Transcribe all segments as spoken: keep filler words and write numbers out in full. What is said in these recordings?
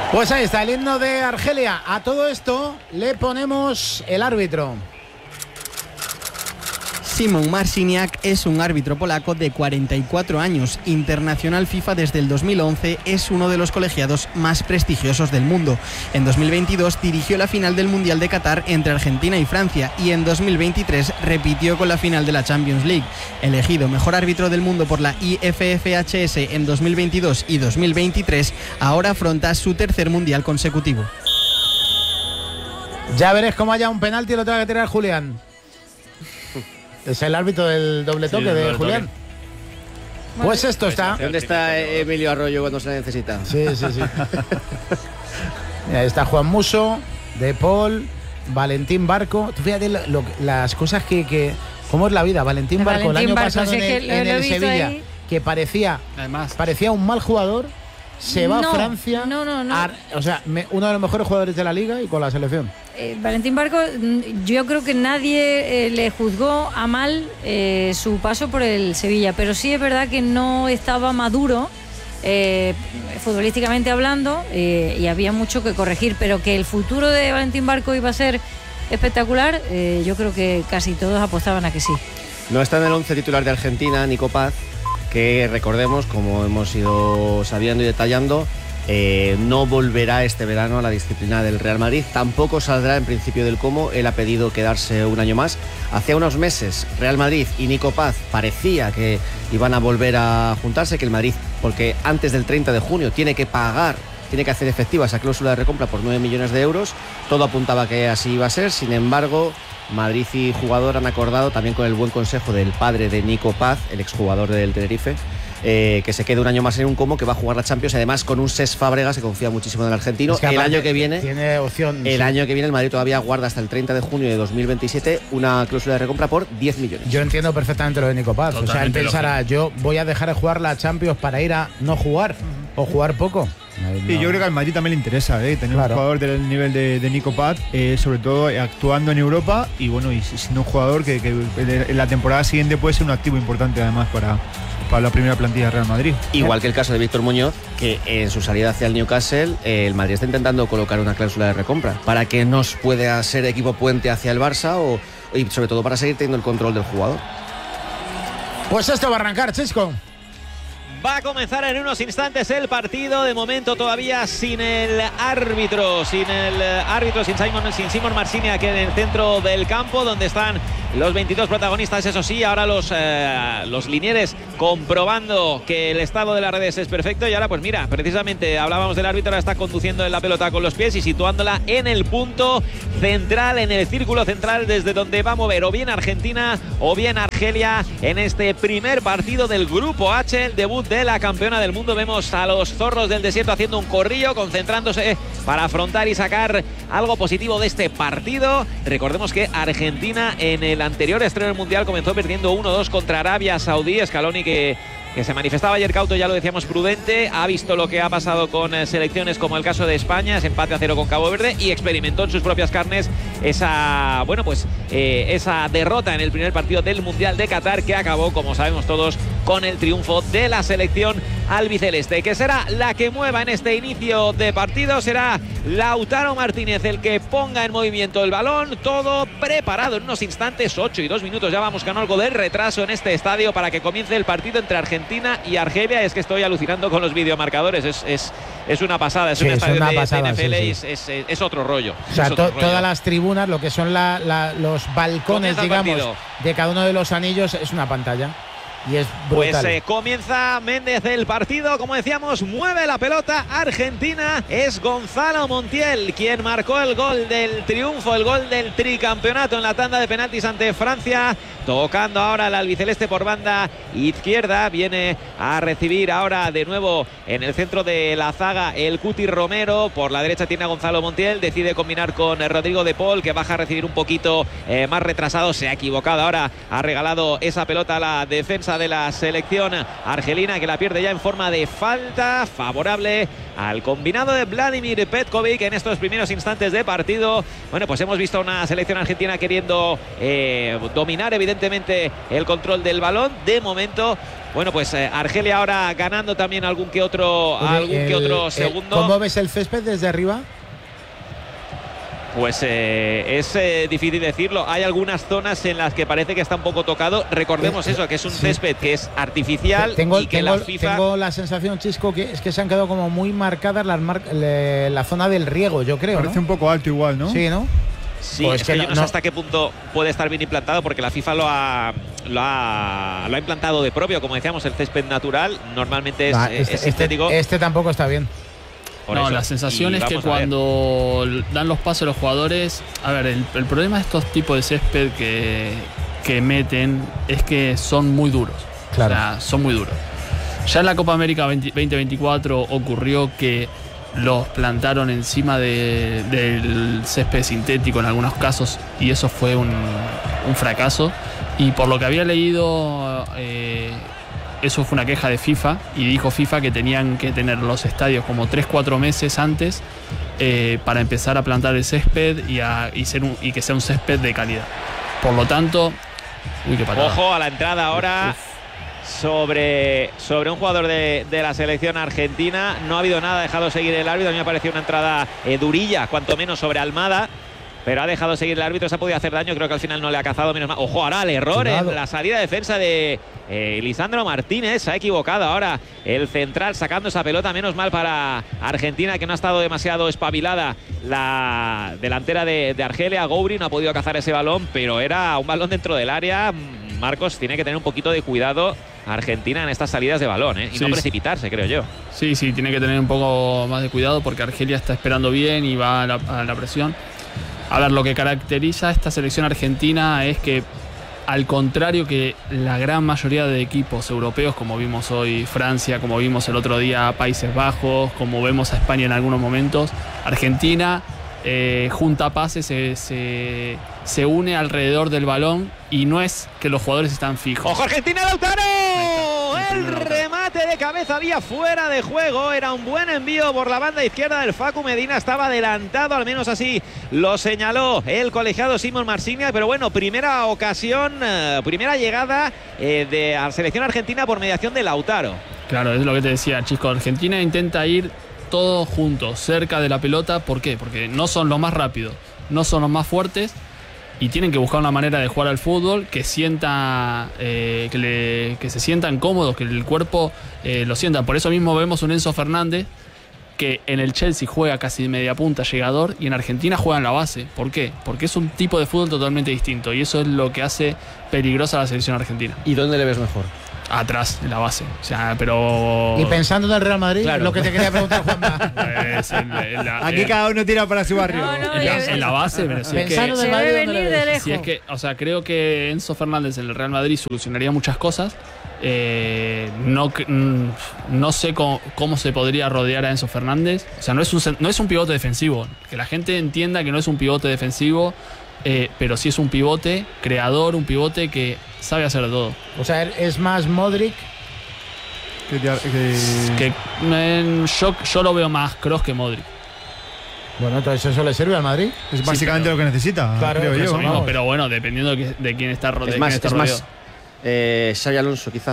Pues ahí está el himno de Argelia. A todo esto le ponemos el árbitro. Szymon Marciniak es un árbitro polaco de cuarenta y cuatro años, internacional FIFA desde el dos mil once, es uno de los colegiados más prestigiosos del mundo. En dos mil veintidós dirigió la final del Mundial de Qatar entre Argentina y Francia y en dos mil veintitrés repitió con la final de la Champions League. Elegido mejor árbitro del mundo por la I F F H S en dos mil veintidós y dos mil veintitrés, ahora afronta su tercer Mundial consecutivo. Ya veréis cómo haya un penalti y lo tenga que tirar Julián. Es el árbitro del doble toque sí, de doble Julián. Toque. Pues esto está. ¿Dónde está Emilio Arroyo cuando se necesita? Sí, sí, sí. Mira, está Juan Musso, De Paul, Valentín Barco. Tú fíjate lo, lo, las cosas que, que. ¿Cómo es la vida? Valentín Barco, Valentín el año Barco, pasado en el, en el Sevilla, ahí. que parecía, Además. parecía un mal jugador. Se va no, a Francia. No, no, no. A, o sea, me, uno de los mejores jugadores de la liga y con la selección. Eh, Valentín Barco, yo creo que nadie eh, le juzgó a mal eh, su paso por el Sevilla, pero sí es verdad que no estaba maduro eh, futbolísticamente hablando eh, y había mucho que corregir, pero que el futuro de Valentín Barco iba a ser espectacular, eh, yo creo que casi todos apostaban a que sí. No está en el once titular de Argentina, Nico Paz, que recordemos, como hemos ido sabiendo y detallando, eh, no volverá este verano a la disciplina del Real Madrid, tampoco saldrá en principio del Como, él ha pedido quedarse un año más. Hacía unos meses Real Madrid y Nico Paz parecía que iban a volver a juntarse, que el Madrid, porque antes del treinta de junio tiene que pagar, tiene que hacer efectiva esa cláusula de recompra por nueve millones de euros, todo apuntaba que así iba a ser, sin embargo Madrid y jugador han acordado, también con el buen consejo del padre de Nico Paz, el exjugador del Tenerife, eh, que se quede un año más en un Como, que va a jugar la Champions, además con un Cesc Fábregas, que confía muchísimo en el argentino. Es que el año que viene tiene opción. El sí. año que viene el Madrid todavía guarda hasta el treinta de junio de dos mil veintisiete una cláusula de recompra por diez millones. Yo entiendo perfectamente lo de Nico Paz. Totalmente, o sea, él pensará, yo voy a dejar de jugar la Champions para ir a no jugar uh-huh. o jugar poco. Sí, no. Yo creo que al Madrid también le interesa ¿eh? tener claro. un jugador del nivel de, de Nico Paz, eh, sobre todo actuando en Europa y bueno, y siendo un jugador que, que en la temporada siguiente puede ser un activo importante además para, para la primera plantilla de Real Madrid. Igual que el caso de Víctor Muñoz, que en su salida hacia el Newcastle, eh, el Madrid está intentando colocar una cláusula de recompra para que nos pueda ser equipo puente hacia el Barça o, y sobre todo para seguir teniendo el control del jugador. Pues esto va a arrancar, Chisco. Va a comenzar en unos instantes el partido, de momento todavía sin el árbitro, sin el árbitro, sin Simon, sin Szymon Marciniak en el centro del campo, donde están los veintidós protagonistas, eso sí, ahora los, eh, los linieres comprobando que el estado de las redes es perfecto. Y ahora pues mira, precisamente hablábamos del árbitro, ahora está conduciendo en la pelota con los pies y situándola en el punto central, en el círculo central, desde donde va a mover o bien Argentina o bien Argelia en este primer partido del Grupo H, el debut de la campeona del mundo. Vemos a los zorros del desierto haciendo un corrillo, concentrándose para afrontar y sacar algo positivo de este partido. Recordemos que Argentina en el anterior estreno del Mundial comenzó perdiendo uno dos contra Arabia Saudí. Scaloni, que, que se manifestaba ayer cauto, ya lo decíamos, prudente, ha visto lo que ha pasado con eh, selecciones como el caso de España, ese empate a cero con Cabo Verde, y experimentó en sus propias carnes esa, bueno, pues eh, esa derrota en el primer partido del Mundial de Qatar, que acabó, como sabemos todos, con el triunfo de la selección albiceleste, que será la que mueva en este inicio de partido. Será Lautaro Martínez el que ponga en movimiento el balón, todo preparado en unos instantes. Ocho y dos minutos, ya vamos con algo de retraso en este estadio para que comience el partido entre Argentina y Argelia. Es que estoy alucinando con los videomarcadores, es, es, es una pasada, es sí, un es estadio una de, pasada, de N F L, sí, sí. Es, es, es otro rollo. O sea, otro to, rollo. Todas las tribunas, lo que son la, la, los balcones, digamos, de cada uno de los anillos, es una pantalla. Y es brutal. Pues eh, comienza Méndez el partido, como decíamos, mueve la pelota Argentina, es Gonzalo Montiel quien marcó el gol del triunfo, el gol del tricampeonato en la tanda de penaltis ante Francia, tocando ahora el albiceleste por banda izquierda, viene a recibir ahora de nuevo en el centro de la zaga el Cuti Romero, por la derecha tiene a Gonzalo Montiel, decide combinar con Rodrigo de Paul, que baja a recibir un poquito eh, más retrasado, se ha equivocado ahora, ha regalado esa pelota a la defensa defensa de la selección argelina, que la pierde ya en forma de falta favorable al combinado de Vladimir Petkovic en estos primeros instantes de partido. Bueno, pues hemos visto una selección argentina queriendo eh, dominar evidentemente el control del balón. De momento, bueno, pues eh, Argelia ahora ganando también algún que otro, Oye, algún el, que otro el, segundo. ¿Cómo ves el césped desde arriba? Pues eh, es eh, difícil decirlo. Hay algunas zonas en las que parece que está un poco tocado. Recordemos eso, que es un sí. césped que es artificial tengo, y que tengo, la FIFA... Tengo la sensación, Chisco, que es que se han quedado como muy marcadas las mar... le, la zona del riego, yo creo. Parece ¿no? un poco alto igual, ¿no? Sí, ¿no? Sí, pues es que, que no, yo no sé no. hasta qué punto puede estar bien implantado, porque la FIFA lo ha, lo ha, lo ha implantado de propio. Como decíamos, el césped natural normalmente es, nah, este, es sintético. Este, este tampoco está bien. Por no, eso. la sensación y es que cuando dan los pasos a los jugadores, a ver, el, el problema de estos tipos de césped que, que meten es que son muy duros. Claro. O sea, son muy duros. Ya en la Copa América veinte veinticuatro ocurrió que los plantaron encima de, del césped sintético en algunos casos, y eso fue un, un fracaso. Y por lo que había leído, eh, eso fue una queja de FIFA, y dijo FIFA que tenían que tener los estadios como tres cuatro meses antes eh, para empezar a plantar el césped y, a, y, ser un, y que sea un césped de calidad. Por lo tanto, uy, qué patada. Ojo a la entrada ahora sobre, sobre un jugador de, de la selección argentina. No ha habido nada, ha dejado seguir el árbitro. A mí me pareció una entrada eh, durilla, cuanto menos sobre Almada, pero ha dejado seguir el árbitro. Se ha podido hacer daño, creo que al final no le ha cazado, menos mal. Ojo ahora al error Cuidado. en la salida de defensa de eh, Lisandro Martínez. Se ha equivocado ahora el central sacando esa pelota, menos mal para Argentina, que no ha estado demasiado espabilada la delantera de, de Argelia. Gouiri no ha podido cazar ese balón, pero era un balón dentro del área. Marcos, tiene que tener un poquito de cuidado Argentina en estas salidas de balón, ¿eh? Y sí, no precipitarse, sí. creo yo. Sí, sí, tiene que tener un poco más de cuidado, porque Argelia está esperando bien y va a la, a la presión. A ver, lo que caracteriza a esta selección argentina es que, al contrario que la gran mayoría de equipos europeos, como vimos hoy Francia, como vimos el otro día Países Bajos, como vemos a España en algunos momentos, Argentina eh, junta pases, se, se, se une alrededor del balón, y no es que los jugadores están fijos. ¡Ojo Argentina, Lautaro! El remate de cabeza había fuera de juego. Era un buen envío por la banda izquierda del Facu Medina. Estaba adelantado, al menos así lo señaló el colegiado Simon Marsiglia. Pero bueno, primera ocasión, eh, primera llegada eh, de la selección argentina por mediación de Lautaro. Claro, es lo que te decía, Chisco. Argentina intenta ir todos juntos, cerca de la pelota. ¿Por qué? Porque no son los más rápidos, no son los más fuertes, y tienen que buscar una manera de jugar al fútbol que sienta eh, que, le, que se sientan cómodos, que el cuerpo eh, lo sienta. Por eso mismo vemos un Enzo Fernández que en el Chelsea juega casi de media punta, llegador, y en Argentina juega en la base. ¿Por qué? Porque es un tipo de fútbol totalmente distinto, y eso es lo que hace peligrosa a la selección argentina. ¿Y dónde le ves mejor? Atrás, en la base. O sea, pero... Y pensando en el Real Madrid, claro. lo que te quería preguntar, Juanma. Es el, el, la, Aquí el, cada uno tira para su barrio. No, no, en, la, en la base, pero si Pensando es que, en el Madrid, debe ¿dónde venir le de ves? lejos. si es que, o sea, creo que Enzo Fernández en el Real Madrid solucionaría muchas cosas. Eh, no, no sé cómo, cómo se podría rodear a Enzo Fernández. O sea, no es un, no es un pivote defensivo. Que la gente entienda que no es un pivote defensivo, eh, pero sí es un pivote creador, un pivote que sabe hacer de todo. O sea, es más Modric. Que, que... que eh, yo, yo lo veo más Kroos que Modric. Bueno, entonces eso le sirve al Madrid. Es básicamente sí, pero, lo que necesita, claro, creo yo. Eso mismo, vamos. pero bueno, dependiendo de, de quién está, ro- Es de más, quién está es rodeado. más eh, Xabi Alonso, quizá.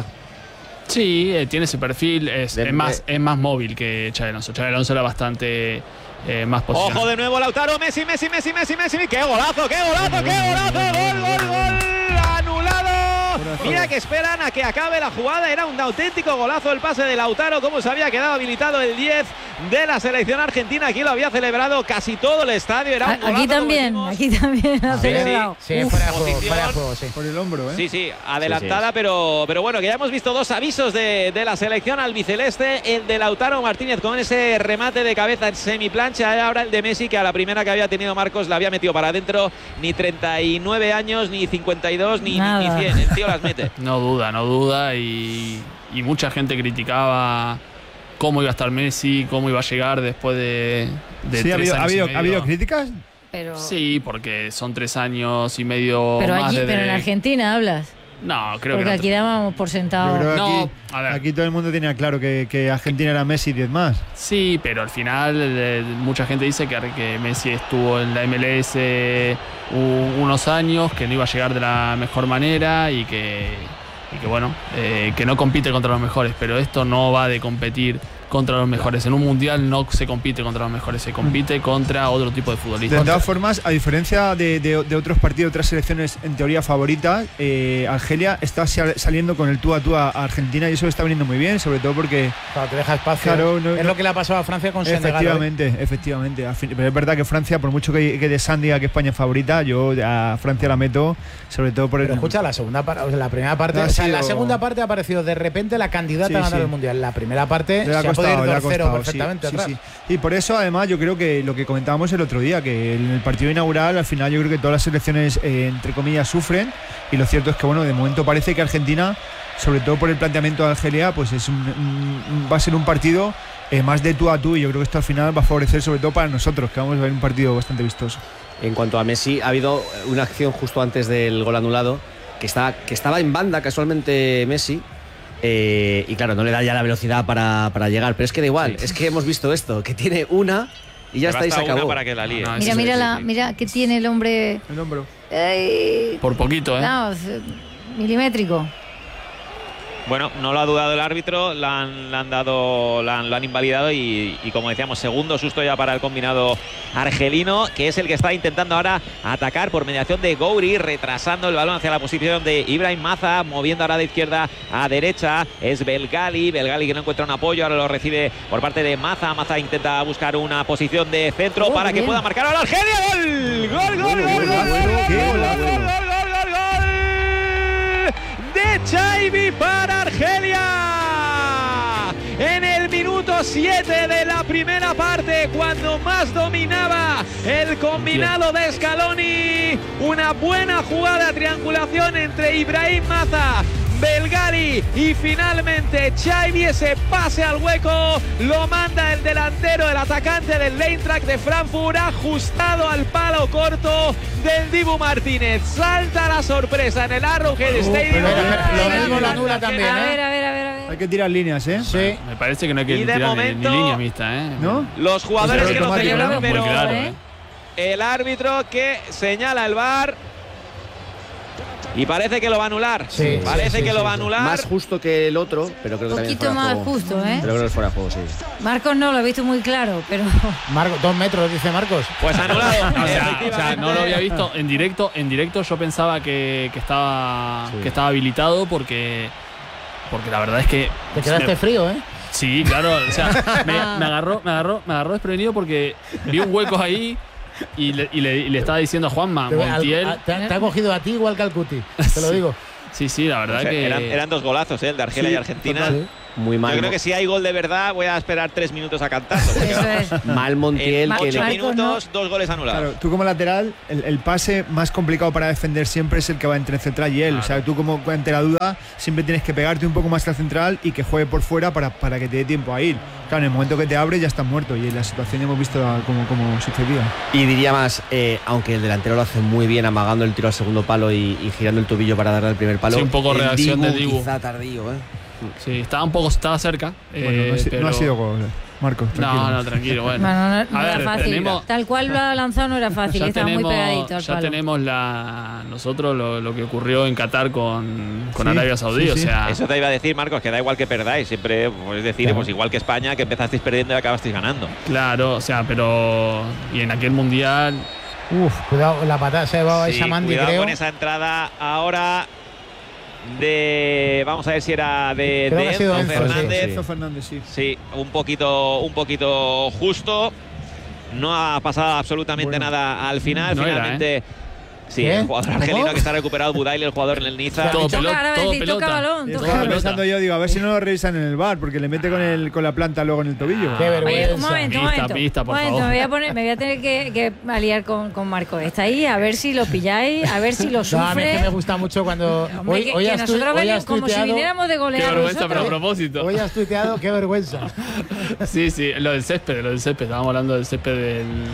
Sí, eh, tiene ese perfil, es, De- es, más, de- es más móvil que Xabi Alonso. Xabi Alonso era bastante eh, más posicional. Ojo de nuevo Lautaro, Messi, Messi, Messi, Messi, Messi. ¡Qué golazo, qué golazo, qué golazo! ¡Gol, gol, gol! ¡Anulado! Mira que esperan a que acabe la jugada. Era un auténtico golazo el pase de Lautaro. Cómo se había quedado habilitado el diez de la selección argentina. Aquí lo había celebrado casi todo el estadio. Era un golazo, Aquí también, como aquí también ha Sí, celebrado. Sí, Uf, fuera de juego, posición. fuera de juego, sí. Por el hombro, ¿eh? Sí, sí, adelantada, Sí, sí. Pero, pero bueno, que ya hemos visto dos avisos de, de la selección albiceleste. El de Lautaro Martínez con ese remate de cabeza en semiplancha. Y ahora el de Messi, que a la primera que había tenido Marcos la había metido para adentro. Ni treinta y nueve años, ni cincuenta y dos, ni, ni cien. El tío las mete. No duda, no duda. Y, y mucha gente criticaba cómo iba a estar Messi, cómo iba a llegar después de, de Sí, ha tres habido, ha, años y habido, medio. ¿ha habido críticas? Pero, Sí, porque son tres años y medio pero más allí, desde- pero en Argentina hablas. No, creo Porque que no. aquí dábamos por sentado. Yo creo que No, aquí, a ver. aquí todo el mundo tenía claro que, que Argentina era Messi diez más. Sí, pero al final eh, mucha gente dice que, que Messi estuvo en la M L S u- unos años, que no iba a llegar de la mejor manera y que, y que bueno, eh, que no compite contra los mejores, pero esto no va de competir contra los mejores. En un mundial no se compite contra los mejores, se compite contra otro tipo de futbolistas. De todas formas, a diferencia de, de- de otros partidos, otras selecciones en teoría favoritas, eh, Argelia está sa- saliendo con el tú a tú a Argentina y eso le está viniendo muy bien, sobre todo porque Claro, te deja espacio. Claro, no- es no- lo que le ha pasado a Francia con Senegal. efectivamente, efectivamente. Al fin- Pero es verdad que Francia, por mucho que, que De San diga que España es favorita, yo a Francia la meto, sobre todo por el. Pero escucha, la segunda parte, o sea, la primera parte, No ha o sea, la sido- segunda parte ha aparecido de repente la candidata Sí, a ganar sí. el mundial. La primera parte Le ha se ha podido ir costado, le ha dos cero costado, sí, perfectamente sí, atrás. sí. Y por eso, además, yo creo que lo que comentábamos el otro día, que en el partido inaugural, al final, yo creo que todas las selecciones, eh, entre comillas, sufren. Y lo cierto es que, bueno, de momento parece que Argentina, sobre todo por el planteamiento de Argelia, pues es un, un- va a ser un partido eh, más de tú a tú. Y yo creo que esto al final va a favorecer, sobre todo para nosotros, que vamos a ver un partido bastante vistoso. En cuanto a Messi, ha habido una acción justo antes del gol anulado, que, está, que estaba en banda casualmente Messi. Eh, y claro, no le da ya la velocidad para, para llegar, pero es que da igual, Sí. es que hemos visto esto, que tiene una y ya Le está y se basta una acabó. para que la líe. No, no, Mira, sí, mira, sí, la, sí. mira que tiene el hombre. El hombro. Ay, Por poquito, ¿eh? no, es- milimétrico. Bueno, no lo ha dudado el árbitro, la han, la han dado, la han- lo han invalidado y, y como decíamos, segundo susto ya para el combinado argelino, que es el que está intentando ahora atacar por mediación de Gouiri, retrasando el balón hacia la posición de Ibrahim Maza, moviendo ahora de izquierda a derecha, es Belgali, Belgali que no encuentra un apoyo, ahora lo recibe por parte de Maza, Maza intenta buscar una posición de centro Oh, para que bien. pueda marcar ahora Argelia, gol, gol, gol, gol, gol, gol, gol, qué gol, golazo. gol, gol, gol, gol, gol de Chaibi para Argelia en el minuto siete de la primera parte, cuando más dominaba el combinado de Scaloni. Una buena jugada de triangulación entre Ibrahim Maza, Belgali y finalmente Chaibi, ese pase al hueco lo manda el delantero, el atacante del Eintracht de Frankfurt, ajustado al palo corto del Dibu Martínez. Salta la sorpresa en el Arrowhead Stadium. pero lo mismo lo anula también, A ¿eh? ver, a ver, a ver, a ver. Hay que tirar líneas, ¿eh? Sí. Me parece que no hay que Y de tirar ni- momento- ni línea mixta, ¿eh? ¿No? Los jugadores Pues que es lo automático, celebran, ¿no? pero Muy claro, ¿eh? el árbitro que señala el V A R y parece que lo va a anular. Sí, parece sí, sí, que sí, lo va a sí. anular. Más justo que el otro, pero creo que Un también poquito fuera más juego. justo, ¿eh? Pero creo que es fuera de juego, sí. Marcos no lo he visto muy claro, pero. Marco, dos metros, dice Marcos. Pues anulado. O sea, o sea, Efectivamente. no lo había visto en directo. En directo yo pensaba que, que estaba Sí. que estaba habilitado porque porque la verdad es que Te quedaste me- frío, ¿eh? sí, claro, o sea, me, me agarró me agarró me agarró desprevenido porque vi un hueco ahí y le, y le- y le estaba diciendo a Juanma Te, al- Montiel. a- te ha- te ha cogido a ti igual que al Cuti. Te lo digo. Sí, sí, la verdad O sea, que eran, eran dos golazos, ¿eh? El de Argelia Sí, y Argentina. total. Muy mal. Yo creo que si hay gol de verdad voy a esperar tres minutos a cantarlo. porque, Eso vamos, es. Mal Montiel, en que ocho le- Marcos, minutos, dos goles anulados. Claro, tú como lateral, el, el pase más complicado para defender siempre es el que va entre el central y él. Claro. O sea, tú como ante la duda siempre tienes que pegarte un poco más al central y que juegue por fuera para, para que te dé tiempo a ir. Claro, en el momento que te abre ya estás muerto y en la situación hemos visto cómo, cómo sucedía. Y diría más, eh, aunque el delantero lo hace muy bien, amagando el tiro al segundo palo y, y girando el tobillo para darle al primer palo. Sí, un poco el reacción de Dibu. Quizá tardío, ¿eh? sí, estaba un poco estaba cerca. Bueno, eh, no, ha, si- pero- no ha sido gol, Marcos. Tranquilo. No, no, tranquilo, bueno. Bueno, no, no A era ver, fácil. tenemos- Tal cual lo ha lanzado no era fácil, ya estaba muy tenemos, pegadito al ya palo. tenemos la nosotros lo, lo que ocurrió en Qatar con, con Sí, Arabia Saudí, sí, o sí. sea, Eso te iba a decir, Marcos, que da igual que perdáis. Siempre, pues, es decir, Claro. pues igual que España, que empezasteis perdiendo y acabasteis ganando. claro, o sea, pero y en aquel mundial Uf, cuidado, la patada se ha llevado a Sí, esa Mandy, cuidado creo. con esa entrada ahora de. Vamos a ver si era de, Creo de que ha sido Enzo Enzo, sí, Fernández. Enzo Fernández, sí. Sí, un poquito, un poquito justo. No ha pasado absolutamente Bueno, nada al final. no era, Finalmente. Sí, ¿Qué? el jugador ¿Cómo? argelino que está recuperado, Budail, el jugador en el Niza. todo Toca, pelota, ahora va a todo decir, toca pelota. balón, Y toca estaba pelota. pensando yo, digo, a ver si no lo revisan en el bar, porque le mete con, el, con la planta luego en el tobillo. Qué Oye, vergüenza. un momento, un Pista, momento. pista, por Un momento, favor. me voy a poner, me voy a tener que, que aliar con, con Marco. Está ahí, a ver si lo pilláis, a ver si lo No, a mí es sufre. que me gusta mucho cuando. Hombre, hoy que, hoy que has, tu- nosotros hoy venimos has como si tuiteado- viniéramos de qué golear vergüenza, pero a nosotros. propósito. Hoy has tuiteado, qué vergüenza. Sí, sí, lo del césped, lo del césped, estábamos hablando del césped del,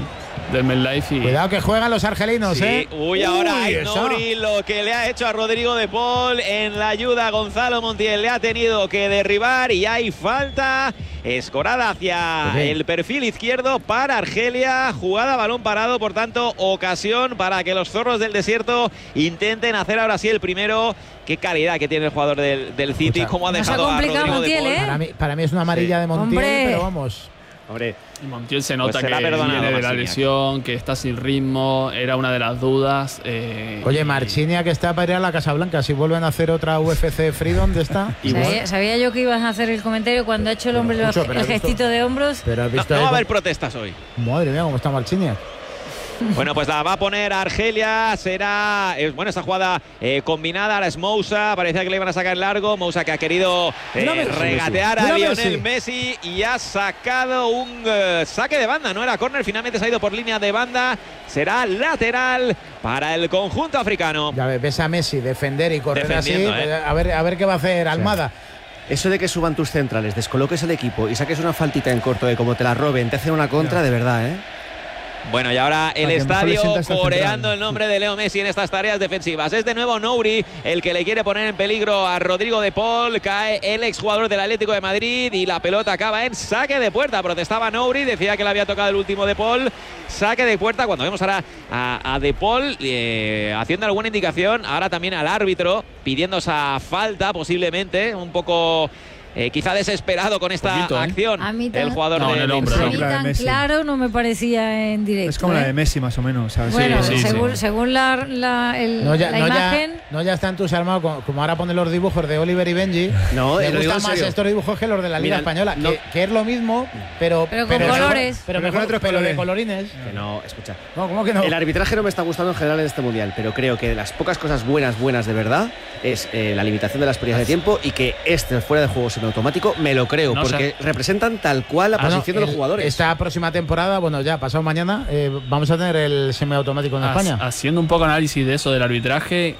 del MetLife. Y... Cuidado que juegan los argelinos, sí. ¿eh? Uy, ahora Uy, hay Nouri, lo que le ha hecho a Rodrigo de Paul en la ayuda. Gonzalo Montiel le ha tenido que derribar y hay falta escorada hacia okay. el perfil izquierdo para Argelia. Jugada balón parado, por tanto, ocasión para que los zorros del desierto intenten hacer ahora sí el primero. Qué calidad que tiene el jugador del, del City, cómo ha dejado a Rodrigo Montiel, de Paul. ¿eh? Para mí, para mí es una amarilla sí. de Montiel, Hombre. pero vamos. Hombre, y Montiel se nota pues que viene de la lesión, que está sin ritmo, era una de las dudas. Eh, Oye, Marchinia que está para ir a la Casa Blanca, si vuelven a hacer otra U F C Free, ¿dónde está? Sabía, sabía yo que ibas a hacer el comentario cuando ha hecho el hombre pero, escucho, el gestito visto, de hombros. Pero has visto no, no va a haber protestas hoy. Madre mía, cómo está Marchinia. Bueno, pues la va a poner Argelia. Será, eh, bueno, esta jugada eh, combinada. Ahora es Moussa. Parecía que le iban a sacar largo. Moussa que ha querido eh, regatear a Lionel Messi. Messi y ha sacado un uh, saque de banda. No era córner, finalmente se ha ido por línea de banda. Será lateral para el conjunto africano. Ya ves, ves a Messi defender y correr así. Eh. A ver, a ver qué va a hacer Almada. Sí. Eso de que suban tus centrales, descoloques el equipo y saques una faltita en corto de como te la roben, te hacen una contra, no. de verdad, ¿eh? Bueno, y ahora el estadio coreando el nombre de Leo Messi en estas tareas defensivas. Es de nuevo Nouri el que le quiere poner en peligro a Rodrigo de Paul. Cae el exjugador del Atlético de Madrid y la pelota acaba en saque de puerta. Protestaba Nouri, decía que le había tocado el último de Paul. Saque de puerta cuando vemos ahora a, a de Paul eh, haciendo alguna indicación. Ahora también al árbitro pidiendo esa falta posiblemente. Un poco... Eh, quizá desesperado con esta Poquito, ¿eh? acción a mí tan, el jugador no, de, el hombre, a mí tan claro no me parecía en directo. Es como ¿eh? la de Messi más o menos, ¿sabes? Bueno, sí, sí, según, sí. según la, la, el, no ya, la no imagen ya, no ya está entusiasmado como, como ahora ponen los dibujos de Oliver y Benji. No, le gustan más estos dibujos que los de la Liga Mira, Española, no. que, que es lo mismo, pero pero con pero colores, pero, pero mejor, con otros pero de colores. colorines. Que no, escucha. No, ¿cómo que no? El arbitraje no me está gustando en general en este mundial, pero creo que de las pocas cosas buenas, buenas de verdad, es eh, la limitación de las pérdidas de tiempo y que este fuera de juego semiautomático me lo creo, no, porque o sea, representan tal cual la ah, posición no, el, de los jugadores. Esta próxima temporada, bueno, ya pasado mañana, eh, vamos a tener el semiautomático en As, España. Haciendo un poco análisis de eso del arbitraje,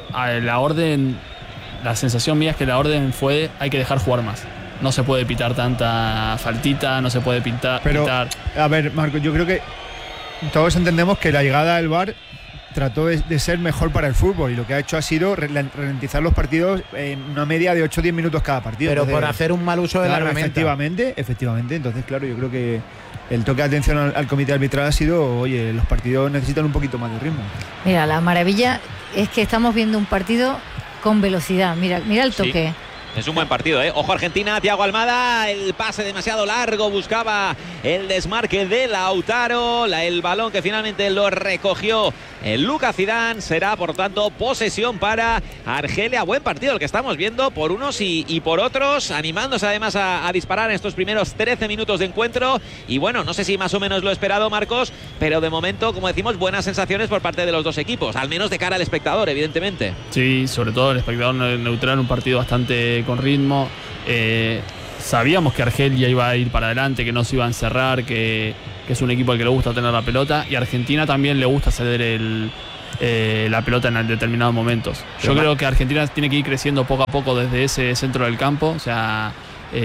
la orden, la sensación mía es que la orden fue hay que dejar jugar más. No se puede pitar tanta faltita, no se puede pintar, Pero, pitar. A ver, Marco, yo creo que todos entendemos que la llegada del V A R trató de, de ser mejor para el fútbol y lo que ha hecho ha sido ralentizar los partidos en una media de ocho o diez minutos cada partido. Pero entonces, por hacer un mal uso de claro, la herramienta. Efectivamente, efectivamente. Entonces, claro, yo creo que el toque de atención al, al comité arbitral ha sido, oye, los partidos necesitan un poquito más de ritmo. Mira, la maravilla es que estamos viendo un partido con velocidad. Mira, mira el toque. Sí. Es un buen partido, ¿eh? Ojo Argentina, Thiago Almada, el pase demasiado largo, buscaba el desmarque de Lautaro, la, el balón que finalmente lo recogió el Lucas Zidane. Será, por tanto, posesión para Argelia. Buen partido el que estamos viendo por unos y, y por otros, animándose además a, a disparar en estos primeros trece minutos de encuentro. Y bueno, no sé si más o menos lo esperado, Marcos, pero de momento, como decimos, buenas sensaciones por parte de los dos equipos, al menos de cara al espectador, evidentemente. Sí, sobre todo el espectador neutral, un partido bastante con ritmo. Eh, sabíamos que Argelia iba a ir para adelante, que no se iba a encerrar, que, que es un equipo al que le gusta tener la pelota, y a Argentina también le gusta ceder el, eh, la pelota en determinados momentos. Yo creo que Argentina tiene que ir creciendo poco a poco desde ese centro del campo, o sea,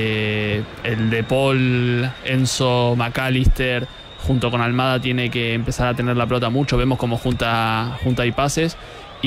eh, el de Paul, Enzo, McAllister junto con Almada tiene que empezar a tener la pelota mucho. Vemos cómo junta, junta y pases,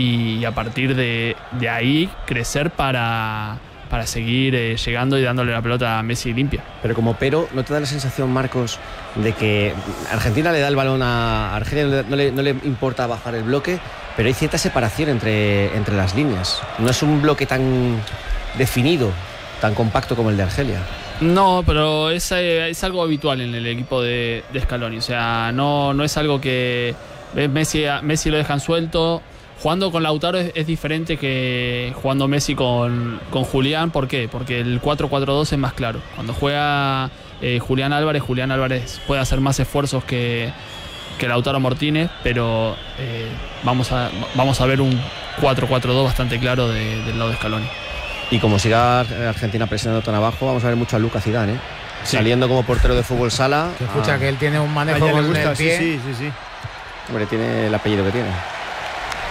y a partir de, de ahí crecer para para seguir eh, llegando y dándole la pelota a Messi limpia. Pero como pero, ¿no te da la sensación, Marcos, de que Argentina le da el balón a Argelia, no le, no le importa bajar el bloque, pero hay cierta separación entre, entre las líneas? No es un bloque tan definido, tan compacto como el de Argelia. No, pero es, es algo habitual en el equipo de, de Scaloni. O sea, no, no es algo que Messi, Messi lo dejan suelto. Jugando con Lautaro es, es diferente que jugando Messi con, con Julián. ¿Por qué? Porque el cuatro cuatro dos es más claro. Cuando juega eh, Julián Álvarez, Julián Álvarez puede hacer más esfuerzos que, que Lautaro Martínez, pero eh, vamos, a, vamos a ver un cuatro cuatro dos bastante claro de, del lado de Scaloni. Y como siga Argentina presionando tan abajo, vamos a ver mucho a Lucas Zidane, ¿eh? Sí. Saliendo como portero de fútbol sala. Que escucha ah. que él tiene un manejo con gusta, el pie. Sí, sí, sí, sí. Hombre, tiene el apellido que tiene.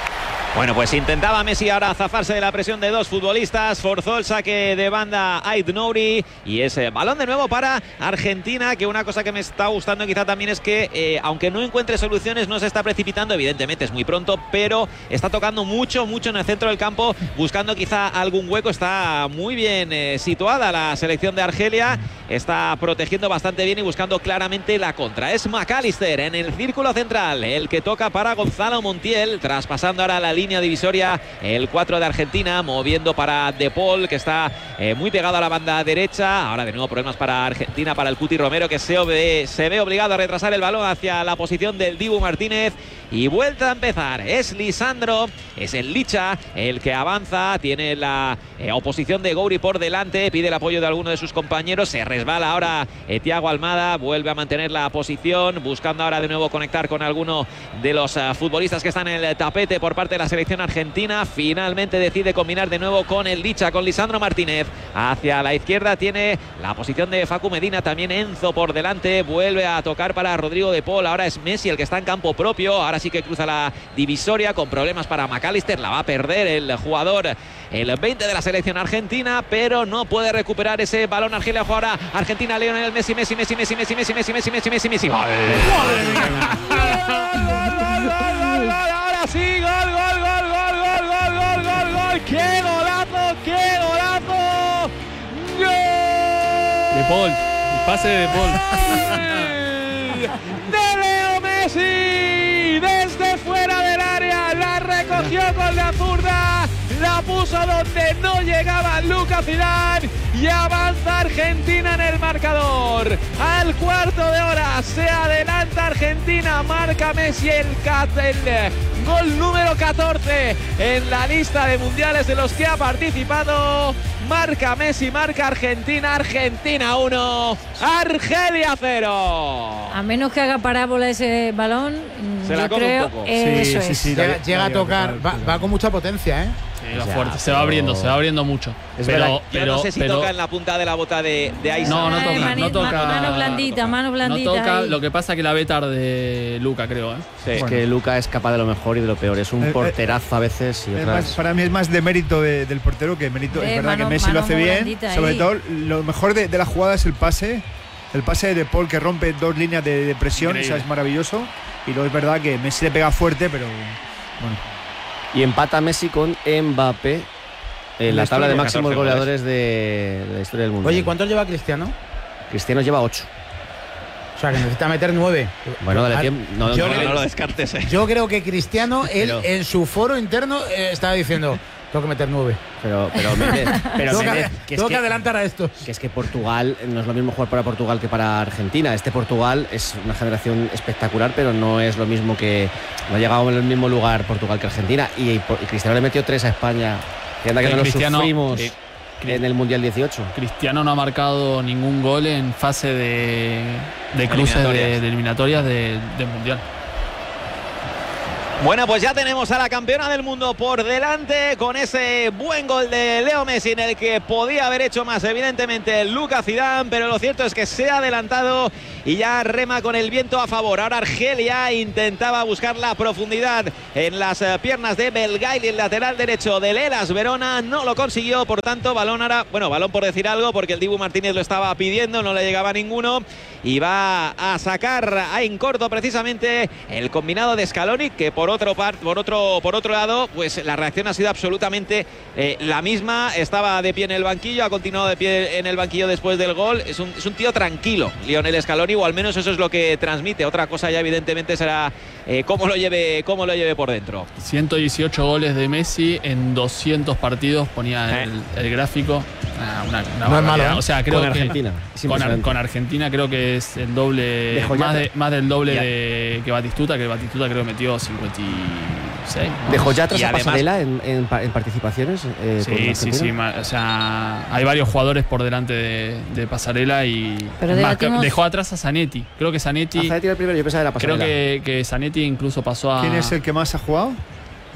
Bueno, pues intentaba Messi ahora zafarse de la presión de dos futbolistas, forzó el saque de banda Ait Nouri y ese balón de nuevo para Argentina, que una cosa que me está gustando quizá también es que eh, aunque no encuentre soluciones no se está precipitando, evidentemente es muy pronto, pero está tocando mucho, mucho en el centro del campo, buscando quizá algún hueco. Está muy bien eh, situada la selección de Argelia, está protegiendo bastante bien y buscando claramente la contra. Es McAllister en el círculo central, el que toca para Gonzalo Montiel, traspasando ahora la línea divisoria el cuatro de Argentina, moviendo para De Paul, que está eh, muy pegado a la banda derecha. Ahora de nuevo problemas para Argentina, para el Cuti Romero, que se, obede, se ve obligado a retrasar el balón hacia la posición del Dibu Martínez. Y vuelta a empezar, es Lisandro, es el Licha el que avanza, tiene la eh, oposición de Gouiri por delante, pide el apoyo de alguno de sus compañeros, se resbala ahora eh, Thiago Almada, vuelve a mantener la posición, buscando ahora de nuevo conectar con alguno de los uh, futbolistas que están en el tapete por parte de la selección argentina. Finalmente decide combinar de nuevo con el Licha, con Lisandro Martínez. Hacia la izquierda tiene la posición de Facu Medina, también Enzo por delante, vuelve a tocar para Rodrigo De Paul, ahora es Messi el que está en campo propio, ahora sí que cruza la divisoria con problemas para McAllister, la va a perder el jugador, el veinte de la selección argentina, pero no puede recuperar ese balón. Argelia juega ahora Argentina, Lionel Messi, Messi, Messi, Messi, Messi, Messi, Messi, Messi, Messi, Messi, Messi. Ahora sí, gol, gol, gol, gol, gol, gol, gol, gol, gol. ¡Qué golazo, qué golazo! ¡Gol! De Paul, el pase de De Paul. ¡De Leo Messi! Desde fuera del área, la recogió con la zurda, la puso donde no llegaba Lucas Zidane y avanza Argentina en el marcador. Al cuarto de hora se adelanta Argentina, marca Messi el, el gol número catorce en la lista de mundiales de los que ha participado. Marca Messi, marca Argentina, Argentina uno, Argelia cero. A menos que haga parábola ese balón, se yo la come creo un poco. Eso sí, sí, es. sí, llega, llega a tocar, va, va con mucha potencia, ¿eh? Sí, va fuerte, se va abriendo, se va abriendo mucho. Es pero, verdad, pero, yo no sé si pero, toca en la punta de la bota de, de Aiza. No, no Ay, toca, mani- no toca. ma- Mano blandita, mano blandita. No toca, ahí. lo que pasa es que la ve tarde Luca, creo, ¿eh? Sí. Es que Luca es capaz de lo mejor y de lo peor. Es un Eh, eh, porterazo a veces. Y Es otras... más, para mí es más de mérito de- del portero que mérito. Eh, es verdad mano- que Messi lo mano hace muy bien. blandita Sobre ahí. todo, lo mejor de, de la jugada es el pase. El pase de De Paul, que rompe dos líneas de, de presión. Increíble. Esa es maravilloso. Y luego es verdad que Messi le pega fuerte, pero bueno. Y empata Messi con Mbappé en la tabla de máximos goleadores de, de la historia del mundo. Oye, ¿cuántos lleva Cristiano? Cristiano lleva ocho. O sea, que necesita meter nueve. Bueno, dale Ah, tiempo. No, yo no, creo- no, No lo descartes, eh. Yo creo que Cristiano, él Pero- en su foro interno eh, estaba diciendo, tengo que meter nueve. Pero, pero, Méndez, pero tengo que, Méndez, que, es tengo que que, adelantar a estos. que es que Portugal no es lo mismo jugar para Portugal que para Argentina. Este Portugal es una generación espectacular, pero no es lo mismo que. No ha llegado en el mismo lugar Portugal que Argentina. Y, y Cristiano le metió tres a España. Que anda que Eh, no lo Cristiano, sufrimos eh, en el Mundial dieciocho. Cristiano no ha marcado ningún gol en fase de, de cruces de, Eliminatorias. de eliminatorias de, de Mundial. Bueno, pues ya tenemos a la campeona del mundo por delante con ese buen gol de Leo Messi en el que podía haber hecho más evidentemente Lucas Zidane, pero lo cierto es que se ha adelantado y ya rema con el viento a favor. Ahora Argelia intentaba buscar la profundidad en las eh, piernas de Belgaili, el lateral derecho del Hellas Verona, no lo consiguió, por tanto balón ahora, bueno, balón por decir algo porque el Dibu Martínez lo estaba pidiendo, no le llegaba ninguno y va a sacar a en corto precisamente el combinado de Scaloni, que por otro par, por otro por otro lado, pues la reacción ha sido absolutamente eh, la misma. Estaba de pie en el banquillo, ha continuado de pie en el banquillo después del gol. Es un, es un tío tranquilo, Lionel Scaloni, o al menos eso es lo que transmite. Otra cosa ya evidentemente será eh, cómo lo lleve cómo lo lleve por dentro. ciento dieciocho goles de Messi en doscientos partidos, ponía el, el gráfico. Ah, una, una No es barbaridad. malo, ¿eh? O sea, creo Con que Argentina. Es con, Ar- impresionante. con Argentina creo que es el doble, De Joyata. más, de, más del doble Ya. de, que Batistuta, que Batistuta creo que metió cincuenta y seis. ¿no? ¿Dejó ya atrás Y a además- Pasarela en, en, pa- en participaciones? Eh, con Sí, sí, Argentina? sí. ma- O sea, hay varios jugadores por delante de, de Pasarela y Pero es más, que debatimos- dejó atrás a Zanetti. Creo que Zanetti, Ah, Zanetti era el primero, yo pensaba que era creo Pasarela. que, que Zanetti incluso pasó a. ¿Quién es el que más ha jugado?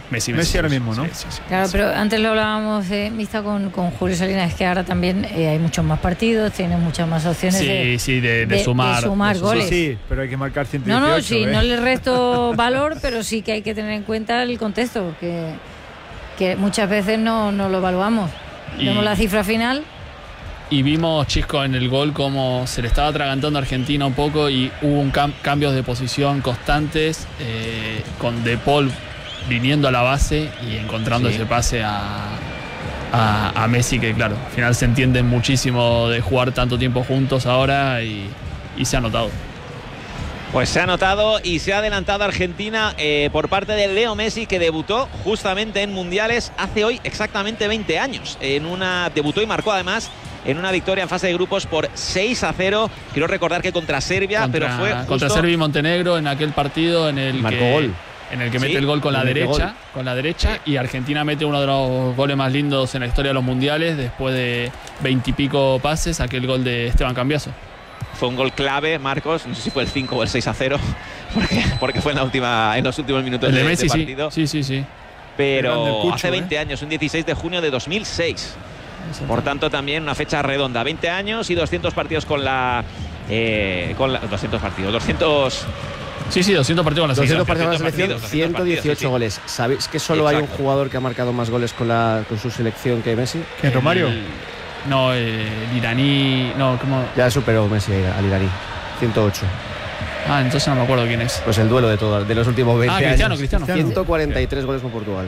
Messi, Messi, Messi ahora mismo, ¿no? Sí, sí, sí. Claro, pero antes lo hablábamos de Mista con, con Julio Salinas, es que ahora también eh, hay muchos más partidos, tienen muchas más opciones sí, de, sí, de, de, de sumar, de sumar de goles. Sí, sí, pero hay que marcar ciento dieciocho. No, no, sí, ¿eh? no le resto valor, pero sí que hay que tener en cuenta el contexto, que, que muchas veces no, no lo evaluamos. Y... Vemos la cifra final. Y vimos, Chisco, en el gol cómo se le estaba atragantando a Argentina un poco y hubo un cam- cambios de posición constantes, eh, con De Paul viniendo a la base y encontrando sí. ese pase a, a, a Messi, que claro, al final se entienden muchísimo de jugar tanto tiempo juntos ahora y, y se ha notado. Pues se ha notado y se ha adelantado Argentina eh, por parte de Leo Messi, que debutó justamente en mundiales hace hoy exactamente veinte años. En una debutó y marcó además en una victoria en fase de grupos por seis a cero. Quiero recordar que contra Serbia, contra, pero fue justo... contra Serbia y Montenegro, en aquel partido en el marcó que gol. en el que mete sí, el gol con la derecha, gol. con la derecha sí. Y Argentina mete uno de los goles más lindos en la historia de los mundiales después de veintipico pases, aquel gol de Esteban Cambiaso. Fue un gol clave, Marcos, no sé si fue el cinco o el seis a cero, porque, porque fue en la última en los últimos minutos el de, de, Messi, de partido. Sí, sí, sí. sí. Pero Cucho, hace veinte ¿eh? años, un dieciséis de junio de dos mil seis. Por tanto, también una fecha redonda. veinte años y doscientos partidos con la... Eh, con la doscientos partidos, doscientos... Sí, sí, doscientos partidos con la selección. doscientos partidos con la selección, partidos, ciento dieciocho partidos, sí, sí. goles. ¿Sabéis que solo Exacto. hay un jugador que ha marcado más goles con, la, con su selección que Messi? ¿Que Romario? El, no, eh, el iraní... No, ¿cómo? Ya superó Messi al iraní. ciento ocho. Ah, entonces no me acuerdo quién es. Pues el duelo de todos, de los últimos veinte ah, Cristiano, años. Cristiano, ciento cuarenta y tres goles con Portugal.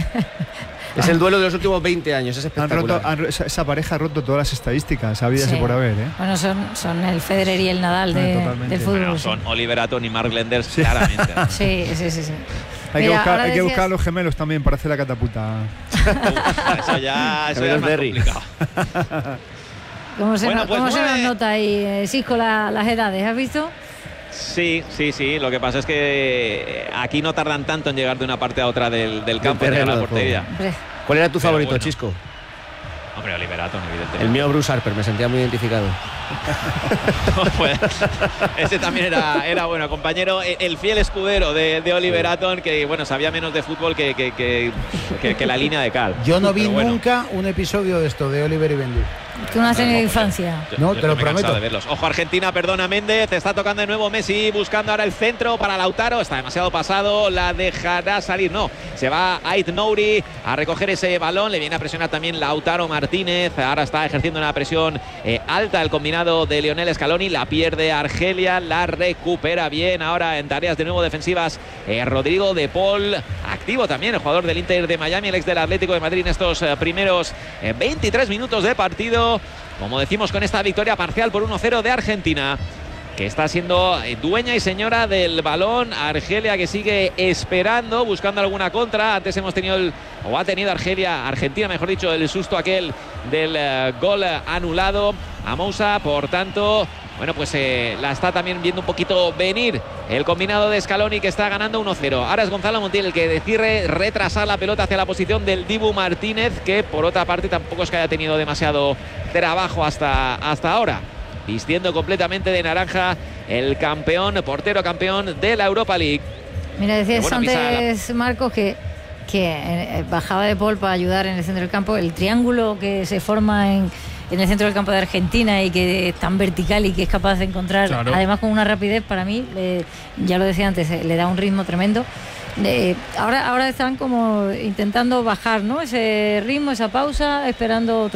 Es el duelo de los últimos veinte años, es espectacular. Han roto, han, esa pareja ha roto todas las estadísticas, habidas Sí. por haber, ¿eh? Bueno, son, son el Federer y el Nadal de, Ah, del fútbol. Bueno, son Oliver Atom y Mark Lenders, sí. claramente. Sí, sí, sí, sí. Hay, Mira, que buscar, hay decías... que buscar a los gemelos también para hacer la catapulta. Uf, eso ya, eso ya es más complicado. ¿Cómo se, Bueno, no, pues ¿cómo se nueve... nos nota ahí, eh, Cisco, la, las edades? ¿Has visto? Sí, sí, sí. Lo que pasa es que aquí no tardan tanto en llegar de una parte a otra del, del campo, de la portería. Hombre. ¿Cuál era tu Pero favorito, bueno. Chisco? Hombre, Oliver Atom, evidentemente. El mío, Bruce Harper, me sentía muy identificado. Pues, ese también era, era bueno, compañero, el fiel escudero de, de Oliver Atom, que bueno, sabía menos de fútbol que, que, que, que, que la línea de cal. Yo no vi Pero bueno. nunca un episodio de esto de Oliver y Bendy. Tú no has tenido No, infancia. Yo, No, yo te lo me he cansado prometo. de verlos. Ojo, Argentina, perdona Méndez, está tocando de nuevo Messi, buscando ahora el centro para Lautaro, está demasiado pasado, la dejará salir, no, se va Ait Nouri a recoger ese balón, le viene a presionar también Lautaro Martínez, ahora está ejerciendo una presión eh, alta el combinado de Lionel Scaloni, la pierde Argelia, la recupera bien ahora en tareas de nuevo defensivas eh, Rodrigo de Paul, activo también el jugador del Inter de Miami, el ex del Atlético de Madrid en estos eh, primeros eh, veintitrés minutos de partido. Como decimos, con esta victoria parcial por uno cero de Argentina, que está siendo dueña y señora del balón. Argelia que sigue esperando, buscando alguna contra. Antes hemos tenido, el, o ha tenido Argelia, Argentina mejor dicho, el susto aquel del uh, gol anulado a Moussa. Por tanto, bueno, pues eh, la está también viendo un poquito venir el combinado de Scaloni, que está ganando uno cero. Ahora es Gonzalo Montiel el que decide retrasar la pelota hacia la posición del Dibu Martínez, que por otra parte tampoco es que haya tenido demasiado trabajo hasta, hasta ahora. Vistiendo completamente de naranja el campeón, portero campeón de la Europa League. Mira, decías bueno, antes, Marcos, que, que eh, bajaba de Paul para ayudar en el centro del campo. El triángulo que se forma en, en el centro del campo de Argentina y que es tan vertical y que es capaz de encontrar, claro. además con una rapidez, para mí, le, ya lo decía antes, le da un ritmo tremendo. Eh, ahora, ahora están como intentando bajar, ¿no? Ese ritmo, esa pausa, esperando otro